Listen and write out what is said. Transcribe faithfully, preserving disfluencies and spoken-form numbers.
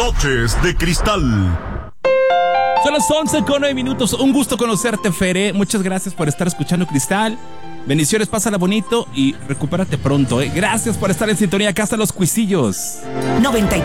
Noches de Cristal. Son las once con nueve minutos. Un gusto conocerte, Fere. Muchas gracias por estar escuchando Cristal. Bendiciones, pásala bonito y recupérate pronto, ¿eh? Gracias por estar en sintonía. Acá están los cuisillos. noventa y